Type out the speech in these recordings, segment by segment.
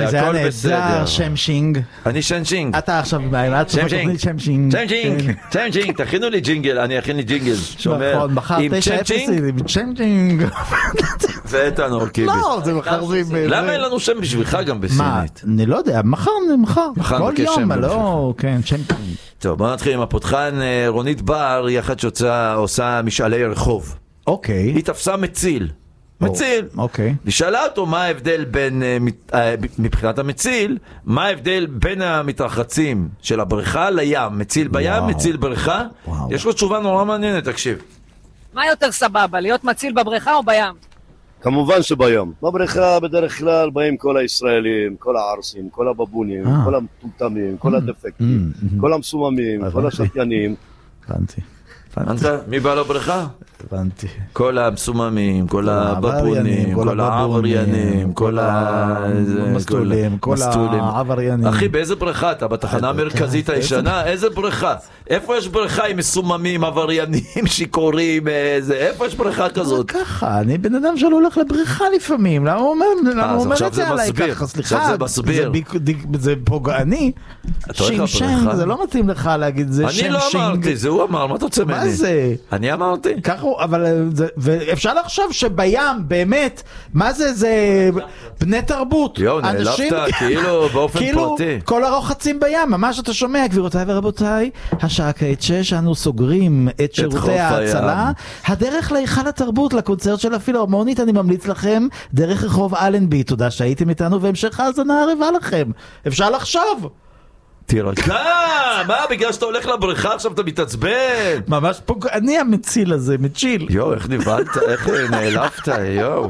זה הכל היה בסדר. נהדר, שמשינג. אני שנשינג. אתה עכשיו בעינת שמשינג. שמשינג. צ'מג'ינג, תכינו לי ג'ינגל, אני אכין לי ג'ינגל. שומר. נכון, מחר עם 9-0 עם צ'מג'ינג. זה איתן אורקיבי. לא, זה מחר זה... למה אין לנו שם בשבילך גם מה? בסינית? אני לא יודע, מחר. כל נבקש יום, שם לא, כן, צ'מג'ינג. טוב, בוא נתחיל עם הפותחן. רונית בר, היא אחת שעושה משאלי רחוב. אוקיי. היא תפסה מציל. מציל. אוקיי. ושאלה אותו מה ההבדל בין, מבחינת המציל, מה ההבדל בין המתרחצים של הבריכה לים. מציל בים, מציל בריכה. יש לו תשובה נורא מעניינת, תקשיב. מה יותר סבבה, להיות מציל בבריכה או בים? כמובן שבים. בבריכה בדרך כלל באים כל הישראלים, כל הערסים, כל הבבונים, כל המטומטמים, כל הדפקטים, כל המסוממים, כל השתיינים. הבנתי. מי בא לבריכה? הבנתי. כל המסוממים, כל הבבונים, כל העבריינים, כל המסטולים, כל העבריינים. אחי, באיזה בריכה אתה? בתחנה המרכזית הישנה? איזה בריכה? איפה יש בריכה עם מסוממים, עבריינים, שיקורים? איפה יש בריכה כזאת? ככה, אני בן אדם שלא הולך לבריכה לפעמים. למה הוא אומר את זה עליי ככה? סליחה, זה פוגעני. שינג, זה לא מתאים לך להגיד זה שינג. אני לא אמרתי, זה הוא אמר, מה אתה רוצה ממני? מה זה? אני אמרתי. ככה, אבל ואפשר לחשוב שבים באמת, מה זה, זה בני תרבות. יו, נעלבת כאילו באופן פרטי. כאילו כל הרוחצים בים, ממש אתה שומע, גבירותיי ורבותיי, השעה כעת 6, אנו סוגרים את שירותי ההצלה. הדרך להיכל התרבות, לקונצרט של הפילהרמונית, אני ממליץ לכם, דרך רחוב אלנבי. תודה שהייתם איתנו, והמשך האזנה ערבה לכם. אפשר לחשוב. תירגע, מה? בגלל שאתה הולך לבריכה עכשיו אתה מתעצבן. ממש פוגעני המציל הזה, מציל. יו, איך נבלת, איך נעלבת, יו.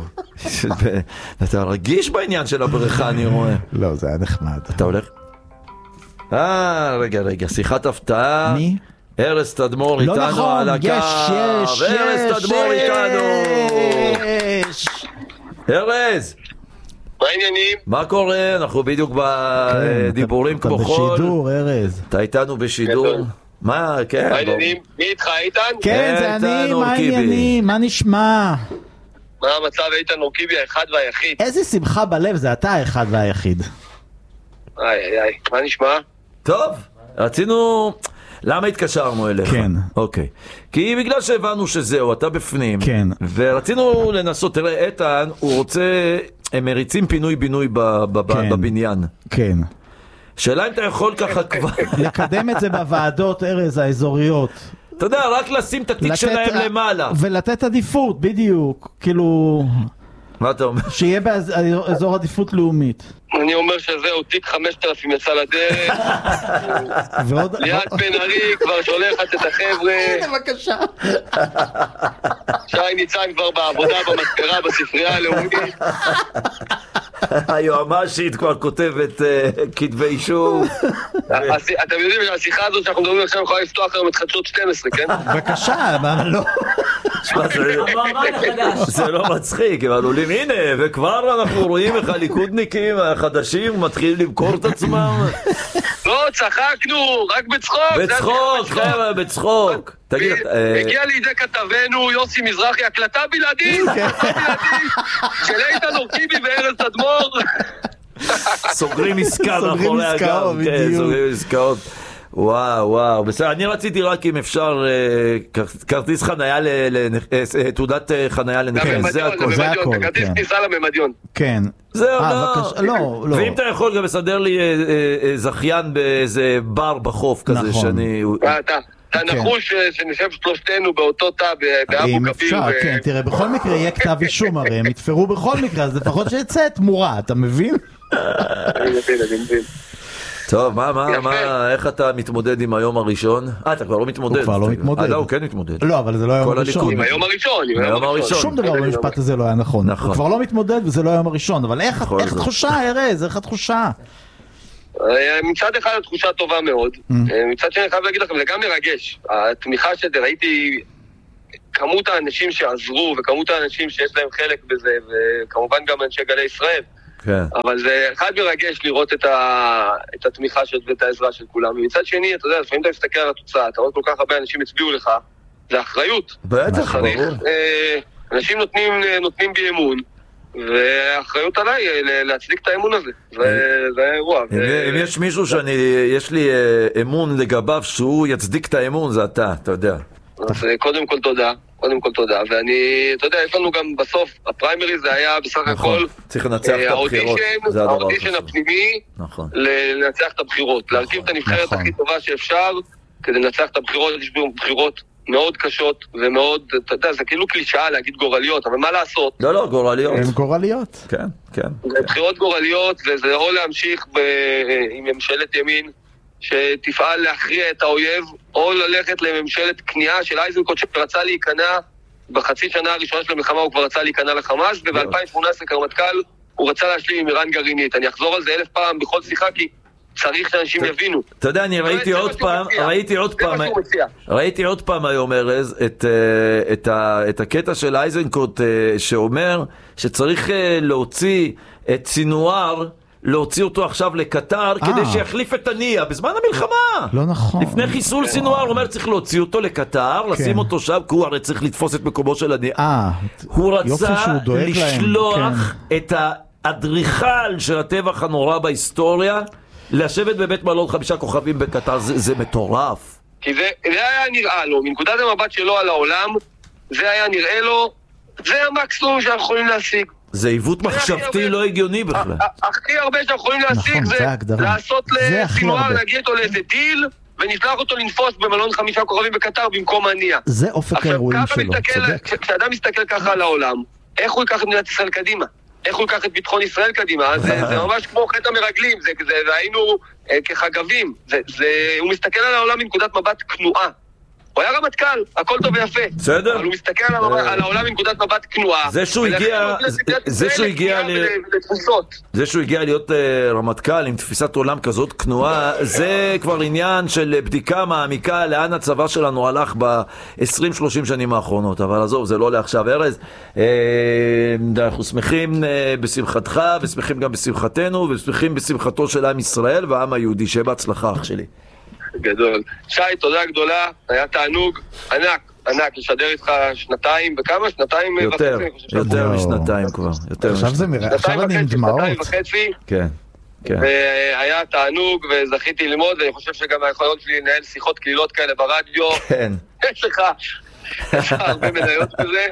אתה רגיש בעניין של הבריכה, אני רואה. לא, זה היה נחמד. אתה הולך? רגע, שיחת הפתעה. מי? ארז תדמור איתנו על הקו. ארז תדמור איתנו. ארז. מה העניינים? מה קורה? אנחנו בדיוק בדיבורים כמו חול. אתה בשידור, ארז. אתה איתנו בשידור. מה, כן. מה העניינים? מי איתך, איתן? כן, זה אני, מה העניינים? מה נשמע? מה המצב, איתן אורקיבי האחד והיחיד? איזה שמחה בלב, זה אתה האחד והיחיד. איי, מה נשמע? טוב, רצינו... למה התקשרנו אליך? כן. אוקיי. כי בגלל שהבנו שזהו, אתה בפנים. כן. ורצינו לנסות, תראה, איתן, הוא רוצה... הם מריצים פינוי-בינוי בבניין. כן. שאלה אם אתה יכול ככה כבר... לקדם את זה בוועדות, ארז, האזוריות. אתה יודע, רק לשים את התיק שלהם למעלה. ולתת עדיפות, בדיוק. כאילו... מה אתה אומר? שיהיה באזור עדיפות לאומית. אני אומר שזהו, תיק 5000 יצא לדרך. ליאת בן ארי כבר שולחת את החבר'ה. בבקשה. שי ניצן כבר בעבודה במספרה בספרייה הלאומית. היועמ"שית כבר כותבת כתבי אישום. אתם יודעים שהשיחה הזאת שאנחנו מדברים עכשיו יכולה לפתוח היום את חדשות 12, כן? בבקשה, מה לא? זה לא מצחיק, הם עלולים, הנה, וכבר אנחנו רואים איך הליכודניקים החדשים מתחילים למכור את עצמם. לא, צחקנו, רק בצחוק. בצחוק, חבר'ה, בצחוק. תגיד, הגיע לידי כתבנו יוסי מזרחי, הקלטה בלעדית של איתן אורקיבי וארז תדמור. סוגרים עסקה מאחורי הגב. כן, סוגרים עסקאות. וואו, בסדר, אני רציתי רק אם אפשר כרטיס חנייה, תעודת חנייה לנכים, זה הכל. זה כרטיס כניסה לממדיון. כן. זהו, לא. ואם אתה יכול גם לסדר לי זכיין באיזה בר בחוף כזה שאני... אתה נחוש שנשב שלושתנו באותו תא באבו כביר. אפשר, כן, תראה, בכל מקרה יהיה כתב אישום, הרי הם יתפרו בכל מקרה, אז לפחות שיצא תמורה, אתה מבין? אני מבין. טוב, איך אתה מתמודד עם היום הראשון? אתה כבר לא מתמודד. הוא כבר לא מתמודד. לא, הוא כן מתמודד. לא, אבל זה לא היום הראשון. עם היום הראשון. שום דבר במשפט הזה לא היה נכון. הוא כבר לא מתמודד וזה לא היום הראשון. אבל איך התחושה, ארז? איך התחושה? מצד אחד התחושה טובה מאוד. מצד שני אני חייב להגיד לכם, זה גם מרגש. התמיכה שראיתי, כמות האנשים שעזרו וכמות האנשים שיש להם חלק בזה, וכמובן גם אנשי גלי ישראל. אבל זה אחד מרגש לראות את התמיכה ואת העזרה של כולם. ומצד שני, אתה יודע, לפעמים אתה מסתכל על התוצאה, אתה רואה כל כך הרבה אנשים הצביעו לך, זה אחריות. בטח, ברור. אנשים נותנים בי אמון, והאחריות עליי להצדיק את האמון הזה. זה האירוע. אם יש מישהו יש לי אמון לגביו שהוא יצדיק את האמון, זה אתה יודע. אז קודם כל תודה, ואני, אתה יודע, יש לנו גם בסוף, הפריימרי זה היה בסך הכל, צריך לנצח את הבחירות, האודישן הפנימי, לנצח את הבחירות, להרכיב את הנבחרת הכי טובה שאפשר, כדי לנצח את הבחירות. יש בחירות מאוד קשות ומאוד, אתה יודע, זה כאילו קלישאה להגיד גורליות, אבל מה לעשות? לא, גורליות. הן גורליות. כן. זה בחירות גורליות, וזה או להמשיך עם ממשלת ימין, שתפעל להכריע את האויב, או ללכת לממשלת כניעה של אייזנקוט שרצה להיכנע בחצי שנה הראשונה של המלחמה, הוא כבר רצה להיכנע לחמאס, וב-2018 כרמטכ"ל הוא רצה להשלים עם איראן גרעינית. אני אחזור על זה 1000 פעם בכל שיחה, כי צריך שאנשים יבינו. אתה יודע, אני ראיתי עוד פעם היום, ארז, את הקטע של אייזנקוט שאומר שצריך להוציא את סינואר, להוציא אותו עכשיו לקטר כדי שיחליף את הנייה בזמן המלחמה. לא נכון. לפני חיסול סינואר, הוא אומר צריך להוציא אותו לקטר, לשים אותו שם, כי הוא הרי צריך לתפוס את מקומו של הנייה. הוא רצה לשלוח את האדריכל של הטבח הנורא בהיסטוריה, לשבת בבית מלון 5 כוכבים בקטר. זה מטורף. כי זה היה נראה לו, מנקודת המבט שלו על העולם, זה היה נראה לו, זה המקסימום שאנחנו יכולים להשיג. זה עיוות מחשבתי לא הגיוני בכלל. הכי הרבה שאנחנו יכולים להשיג זה לעשות לסינואר, להגיע אותו לאיזה דיל, ונשלח אותו לנפוש במלון 5 כוכבים בקטר במקום הנייה. זה אופק האירועים שלו, צודק. כשאדם מסתכל ככה על העולם, איך הוא ייקח את מדינת ישראל קדימה? איך הוא ייקח את ביטחון ישראל קדימה? זה ממש כמו חטא המרגלים, והיינו כחגבים. הוא מסתכל על העולם מנקודת מבט כנועה. הוא היה רמטכ"ל, הכל טוב ויפה. בסדר. אבל הוא מסתכל על העולם מנקודת מבט כנועה. זה שהוא הגיע להיות רמטכ"ל עם תפיסת עולם כזאת כנועה, זה כבר עניין של בדיקה מעמיקה לאן הצבא שלנו הלך ב-20-30 שנים האחרונות. אבל עזוב, זה לא לעכשיו. ארז, אנחנו שמחים בשמחתך, ושמחים גם בשמחתנו, ושמחים בשמחתו של עם ישראל והעם היהודי. שיהיה בהצלחה, אח שלי. גדול. שי, תודה גדולה, היה תענוג ענק לשדר איתך 2 וכמה? 2 יותר משנתיים כבר. עכשיו אני עם דמעות. 2.5. כן. והיה תענוג וזכיתי ללמוד, ואני חושב שגם היכולות שלי לנהל שיחות קלילות כאלה ברדיו. כן. יש לך הרבה מניות בזה.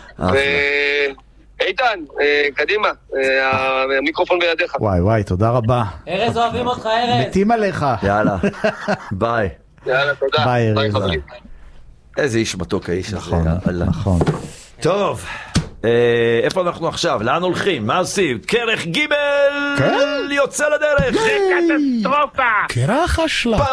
איתן, קדימה, המיקרופון בידיך. וואי, תודה רבה. ארז, אוהבים אותך, ארז. מתים עליך. יאללה, ביי. יאללה, תודה. ביי, חברים. איזה איש מתוק האיש הזה. נכון. טוב, איפה אנחנו עכשיו? לאן הולכים? מה עושים? כרך ג' יוצא לדרך. זה קטסטרופה. כרך השלב.